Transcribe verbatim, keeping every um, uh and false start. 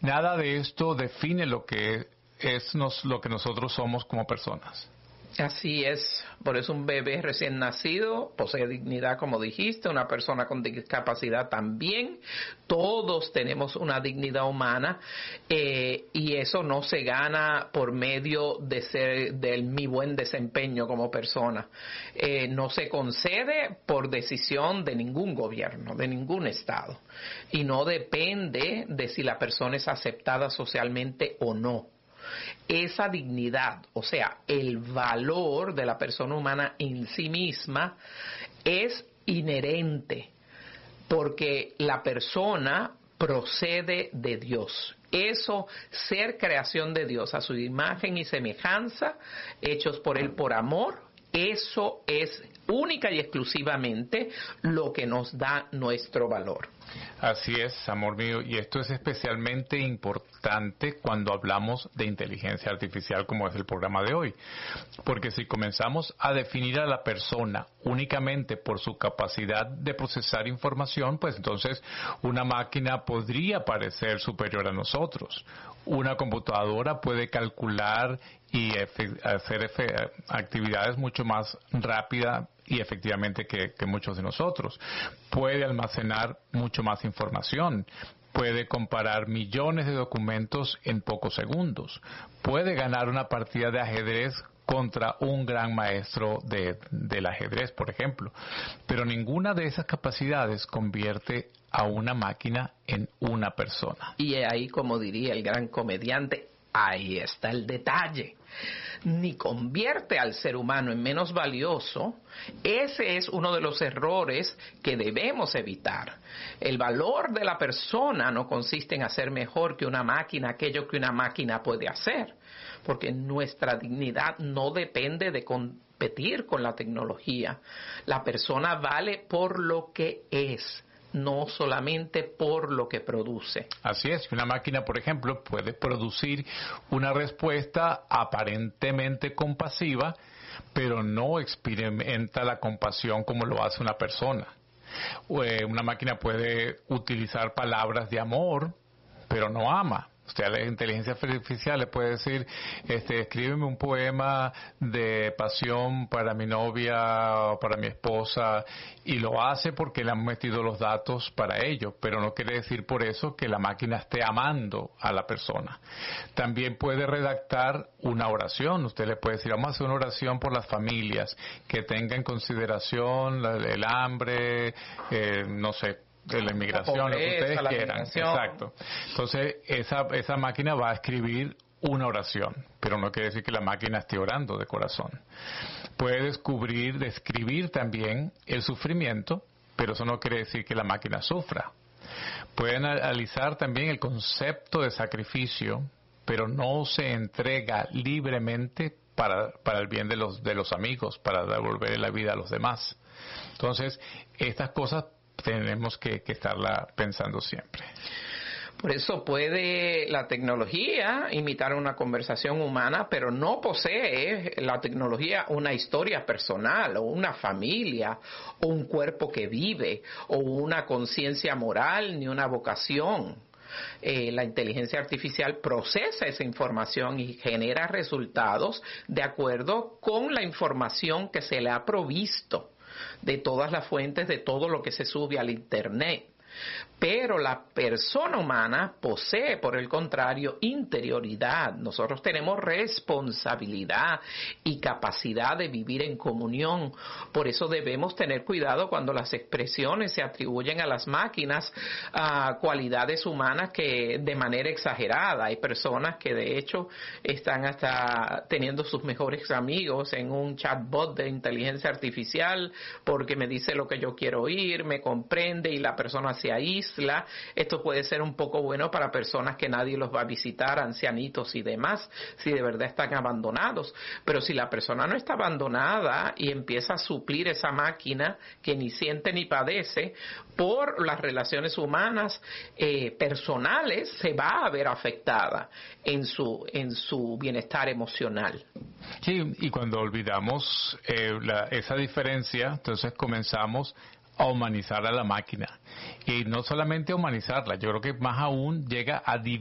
Nada de esto define lo que es nos, lo que nosotros somos como personas. Así es, por eso un bebé recién nacido posee dignidad, como dijiste, una persona con discapacidad también, todos tenemos una dignidad humana, eh, y eso no se gana por medio de ser de mi buen desempeño como persona, eh, no se concede por decisión de ningún gobierno, de ningún estado, y no depende de si la persona es aceptada socialmente o no. Esa dignidad, o sea, el valor de la persona humana en sí misma es inherente, porque la persona procede de Dios. Eso, ser creación de Dios a su imagen y semejanza, hechos por Él por amor, eso es única y exclusivamente lo que nos da nuestro valor. Así es, amor mío, y esto es especialmente importante cuando hablamos de inteligencia artificial, como es el programa de hoy, porque si comenzamos a definir a la persona únicamente por su capacidad de procesar información, pues entonces una máquina podría parecer superior a nosotros. Una computadora puede calcular y hacer actividades mucho más rápidas y efectivamente que, que muchos de nosotros. Puede almacenar mucho más información, puede comparar millones de documentos en pocos segundos, puede ganar una partida de ajedrez contra un gran maestro de, del ajedrez, por ejemplo. Pero ninguna de esas capacidades convierte a una máquina en una persona. Y ahí, como diría el gran comediante, ahí está el detalle. Ni convierte al ser humano en menos valioso. Ese es uno de los errores que debemos evitar. El valor de la persona no consiste en hacer mejor que una máquina aquello que una máquina puede hacer, porque nuestra dignidad no depende de competir con la tecnología. La persona vale por lo que es, no solamente por lo que produce. Así es, una máquina, por ejemplo, puede producir una respuesta aparentemente compasiva, pero no experimenta la compasión como lo hace una persona. Una máquina puede utilizar palabras de amor, pero no ama. O sea, la inteligencia artificial le puede decir, este, escríbeme un poema de pasión para mi novia o para mi esposa, y lo hace porque le han metido los datos para ello, pero no quiere decir por eso que la máquina esté amando a la persona. También puede redactar una oración. Usted le puede decir, vamos a hacer una oración por las familias, que tenga en consideración la, el hambre, eh, no sé, de la inmigración, la pobreza, lo que ustedes quieran. Exacto. Entonces, esa, esa máquina va a escribir una oración, pero no quiere decir que la máquina esté orando de corazón. Puede descubrir, describir también el sufrimiento, pero eso no quiere decir que la máquina sufra. Puede analizar también el concepto de sacrificio, pero no se entrega libremente para, para el bien de los, de los amigos, para devolver la vida a los demás. Entonces, estas cosas tenemos que, que estarla pensando siempre. Por eso puede la tecnología imitar una conversación humana, pero no posee la tecnología una historia personal o una familia o un cuerpo que vive o una conciencia moral ni una vocación. Eh, la inteligencia artificial procesa esa información y genera resultados de acuerdo con la información que se le ha provisto de todas las fuentes, de todo lo que se sube al Internet. Pero la persona humana posee, por el contrario, interioridad. Nosotros tenemos responsabilidad y capacidad de vivir en comunión. Por eso debemos tener cuidado cuando las expresiones se atribuyen a las máquinas a cualidades humanas que de manera exagerada. Hay personas que de hecho están hasta teniendo sus mejores amigos en un chatbot de inteligencia artificial porque me dice lo que yo quiero oír, me comprende y la persona se aísla. Esto puede ser un poco bueno para personas que nadie los va a visitar, ancianitos y demás, si de verdad están abandonados. Pero si la persona no está abandonada y empieza a suplir esa máquina que ni siente ni padece por las relaciones humanas eh, personales, se va a ver afectada en su, en su bienestar emocional. Sí, y cuando olvidamos eh, la, esa diferencia, entonces comenzamos a humanizar a la máquina. Y no solamente humanizarla, yo creo que más aún llega a